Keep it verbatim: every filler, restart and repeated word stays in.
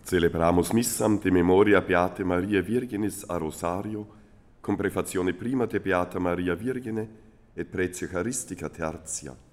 Celebramus missam de memoria Beate Maria Virginis a Rosario, con prefazione prima de Beata Maria Virgine et pretio Eucharistica tertia.